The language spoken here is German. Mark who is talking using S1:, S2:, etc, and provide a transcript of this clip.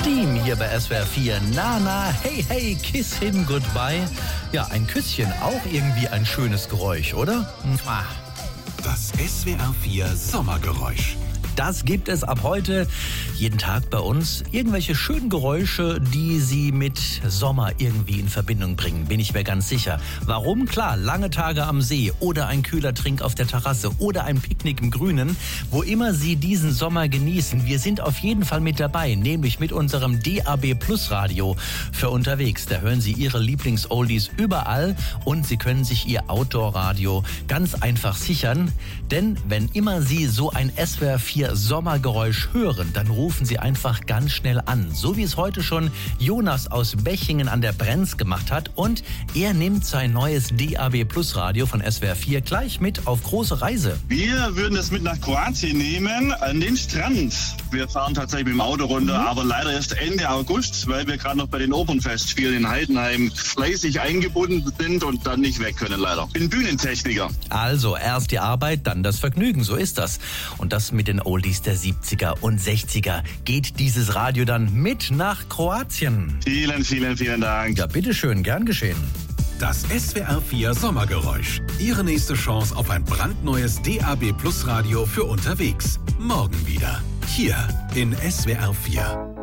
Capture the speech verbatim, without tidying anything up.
S1: Team hier bei S W R vier. Nana, hey, hey, kiss him goodbye. Ja, ein Küsschen, auch irgendwie ein schönes Geräusch, oder? Mua.
S2: Das S W R vier Sommergeräusch.
S1: Das gibt es ab heute jeden Tag bei uns. Irgendwelche schönen Geräusche, die Sie mit Sommer irgendwie in Verbindung bringen, bin ich mir ganz sicher. Warum? Klar, lange Tage am See oder ein kühler Trink auf der Terrasse oder ein Picknick im Grünen. Wo immer Sie diesen Sommer genießen, wir sind auf jeden Fall mit dabei, nämlich mit unserem D A B Plus Radio für unterwegs. Da hören Sie Ihre Lieblings-Oldies überall und Sie können sich Ihr Outdoor-Radio ganz einfach sichern. Denn wenn immer Sie so ein S W R vier Sommergeräusch hören, dann rufen Sie einfach ganz schnell an. So wie es heute schon Jonas aus Bechingen an der Brenz gemacht hat. Und er nimmt sein neues D A B Plus Radio von S W R vier gleich mit auf große Reise.
S3: Wir würden es mit nach Kroatien nehmen, an den Strand. Wir fahren tatsächlich mit dem Auto runter, mhm. aber leider erst Ende August, weil wir gerade noch bei den Opernfestspielen in Heidenheim fleißig eingebunden sind und dann nicht weg können leider. Ich bin Bühnentechniker.
S1: Also erst die Arbeit, dann das Vergnügen, so ist das. Und das mit den Oldies der siebziger und sechziger. Geht dieses Radio dann mit nach Kroatien?
S3: Vielen, vielen, vielen Dank.
S1: Ja, bitteschön, gern geschehen.
S2: Das S W R vier Sommergeräusch. Ihre nächste Chance auf ein brandneues D A B Plus Radio für unterwegs. Morgen wieder. Hier in S W R vier.